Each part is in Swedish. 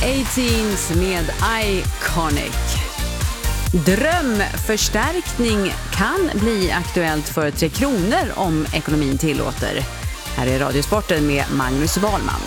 18s med Iconic. Drömförstärkning kan bli aktuellt för 3 kronor om ekonomin tillåter. Här är Radiosporten med Magnus Wahlman.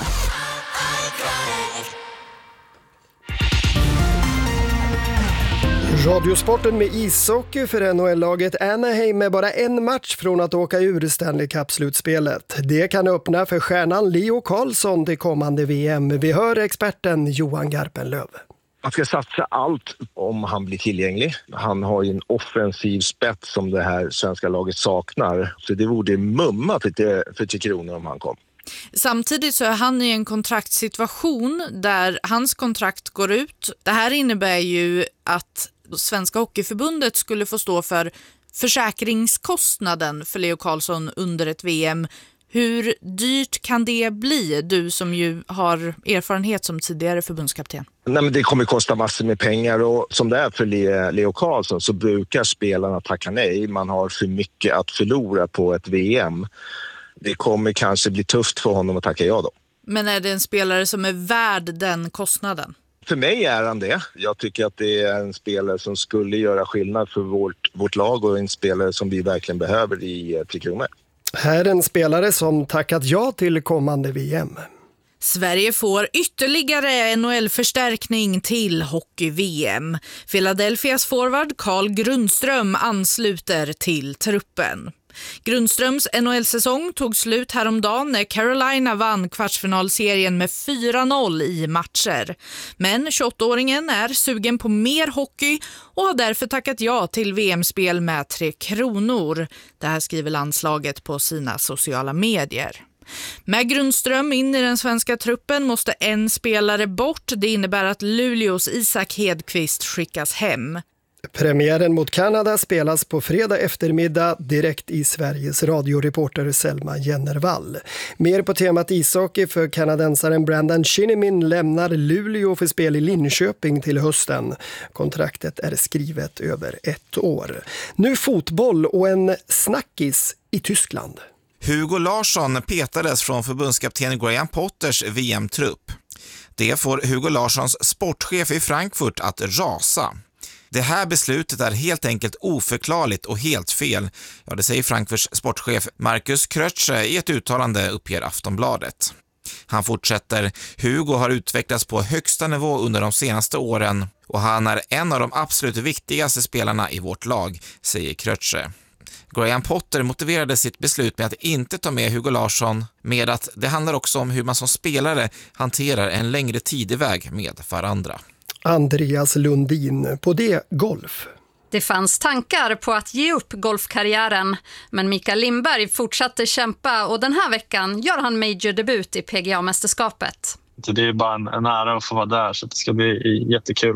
Radiosporten med ishockey för NHL-laget Anaheim med bara en match från att åka ur Stanley Cup-slutspelet. Det kan öppna för stjärnan Leo Carlsson till kommande VM. Vi hör experten Johan Garpenlöv. Man ska satsa allt om han blir tillgänglig. Han har ju en offensiv spets som det här svenska laget saknar. Så det vore mumma för 3 kronor om han kom. Samtidigt så är han i en kontraktssituation där hans kontrakt går ut. Det här innebär ju att Svenska Hockeyförbundet skulle få stå för försäkringskostnaden för Leo Carlsson under ett VM. Hur dyrt kan det bli, du som ju har erfarenhet som tidigare förbundskapten? Nej, men det kommer kosta massor med pengar och som det är för Leo Carlsson så brukar spelarna tacka nej. Man har för mycket att förlora på ett VM. Det kommer kanske bli tufft för honom att tacka ja då. Men är det en spelare som är värd den kostnaden? För mig är han det. Jag tycker att det är en spelare som skulle göra skillnad för vårt lag och en spelare som vi verkligen behöver i 3 kronor. Här är en spelare som tackat ja till kommande VM. Sverige får ytterligare NHL-förstärkning till hockey-VM. Philadelphias forward Carl Grundström ansluter till truppen. Grundströms NHL-säsong tog slut häromdagen när Carolina vann kvartsfinalserien med 4-0 i matcher. Men 28-åringen är sugen på mer hockey och har därför tackat ja till VM-spel med 3 kronor. Det här skriver landslaget på sina sociala medier. Med Grundström in i den svenska truppen måste en spelare bort. Det innebär att Luleås Isak Hedqvist skickas hem. Premiären mot Kanada spelas på fredag eftermiddag direkt i Sveriges radioreporter Selma Jennervall. Mer på temat ishockey för kanadensaren Brandon Shinnimin lämnar Luleå för spel i Linköping till hösten. Kontraktet är skrivet över 1 år. Nu fotboll och en snackis i Tyskland. Hugo Larsson petades från förbundskapten Graham Potters VM-trupp. Det får Hugo Larssons sportchef i Frankfurt att rasa. Det här beslutet är helt enkelt oförklarligt och helt fel. Ja, det säger Frankfurts sportchef Markus Krötsche i ett uttalande, uppger Aftonbladet. Han fortsätter: Hugo har utvecklats på högsta nivå under de senaste åren och han är en av de absolut viktigaste spelarna i vårt lag, säger Krötsche. Graham Potter motiverade sitt beslut med att inte ta med Hugo Larsson med att det handlar också om hur man som spelare hanterar en längre tideväg med varandra. Andreas Lundin, på det golf. Det fanns tankar på att ge upp golfkarriären, men Mikael Lindberg fortsatte kämpa och den här veckan gör han major-debut i PGA-mästerskapet. Det är bara en ära att få vara där, så det ska bli jättekul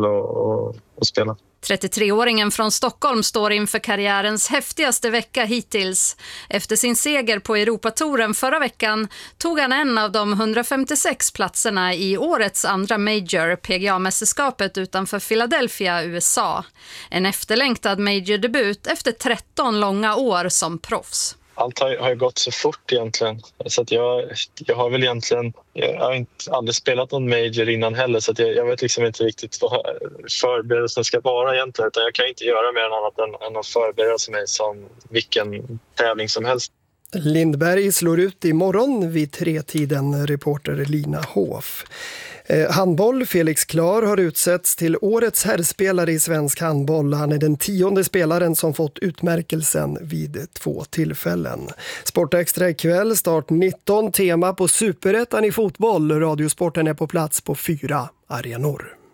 att spela. 33-åringen från Stockholm står inför karriärens häftigaste vecka hittills. Efter sin seger på Europatouren förra veckan tog han en av de 156 platserna i årets andra major, PGA-mästerskapet utanför Philadelphia, USA. En efterlängtad major-debut efter 13 långa år som proffs. Allt har gått så fort egentligen, så att jag har väl egentligen, jag har aldrig spelat någon major innan heller, så att jag vet liksom inte riktigt vad förberedelsen ska vara egentligen, utan jag kan inte göra mer annat än att förbereda mig som vilken tävling som helst. Lindberg slår ut imorgon vid 3-tiden, reporter Lina Hoff. Handboll, Felix Klar har utsetts till årets herrspelare i svensk handboll. Han är den 10:e spelaren som fått utmärkelsen vid 2 tillfällen. Sportextra ikväll, start 19, tema på Superettan i fotboll. Radiosporten är på plats på 4 arenor.